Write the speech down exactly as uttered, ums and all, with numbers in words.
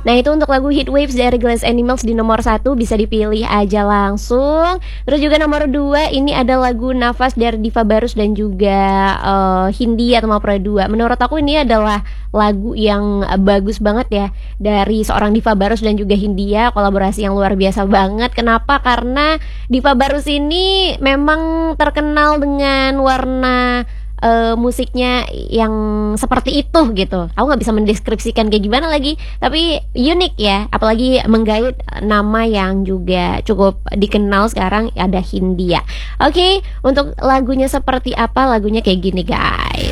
Nah itu untuk lagu Heat Waves dari Glass Animals di nomor satu, bisa dipilih aja langsung. Terus juga nomor dua ini ada lagu Nafas dari Diva Barus dan juga uh, Hindia atau Mapra dua. Menurut aku ini adalah lagu yang bagus banget ya dari seorang Diva Barus dan juga Hindia, kolaborasi yang luar biasa banget. Kenapa? Karena Diva Barus ini memang terkenal dengan warna uh, musiknya yang seperti itu gitu. Aku nggak bisa mendeskripsikan kayak gimana lagi, tapi unik ya. Apalagi menggait nama yang juga cukup dikenal sekarang, ada Hindia. Oke, okay, untuk lagunya seperti apa? Lagunya kayak gini guys.